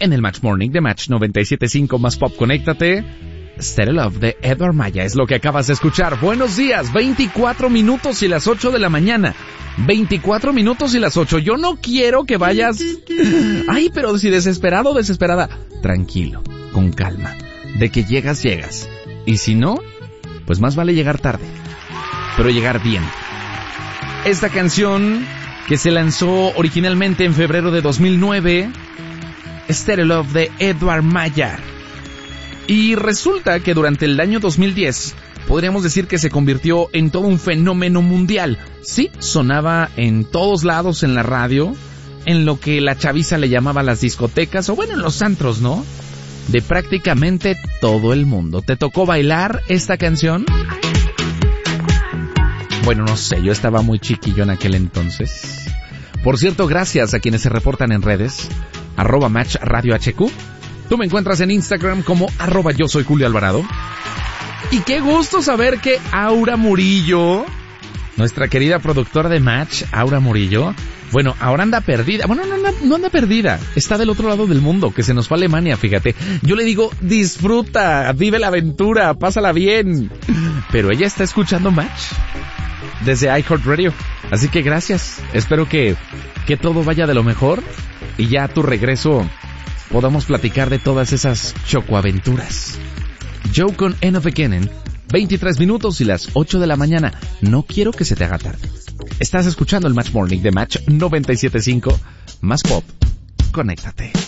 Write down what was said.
en el Match Morning de Match 97.5 más Pop. Conéctate. Stereo Love de Edward Maya es lo que acabas de escuchar. Buenos días, 24 minutos y las 8 de la mañana. 24 minutos y las 8. Yo no quiero que vayas... Ay, pero si desesperado o desesperada. Tranquilo, con calma. De que llegas, llegas. Y si no, pues más vale llegar tarde, pero llegar bien. Esta canción que se lanzó originalmente en febrero de 2009, Stereo Love de Edward Maya. Y resulta que durante el año 2010 podríamos decir que se convirtió en todo un fenómeno mundial. Sí, sonaba en todos lados en la radio, en lo que la chaviza le llamaba las discotecas, o bueno, en los antros, ¿no? De prácticamente todo el mundo. ¿Te tocó bailar esta canción? Bueno, no sé, yo estaba muy chiquillo en aquel entonces. Por cierto, gracias a quienes se reportan en redes, @MatchRadioHQ. Tú me encuentras en Instagram como @yo soy Julio Alvarado. Y qué gusto saber que Aura Murillo, nuestra querida productora de Match, Aura Murillo, bueno, ahora anda perdida. Bueno, no anda perdida. Está del otro lado del mundo, que se nos fue a Alemania, fíjate. Yo le digo, disfruta, vive la aventura, pásala bien. Pero ella está escuchando Match desde iHeartRadio. Así que gracias. Espero que todo vaya de lo mejor. Y ya a tu regreso podamos platicar de todas esas chocoaventuras. Joe con End of a Cannon, 23 minutos y las 8 de la mañana. No quiero que se te haga tarde. Estás escuchando el Match Morning de Match 97.5 más Pop. Conéctate.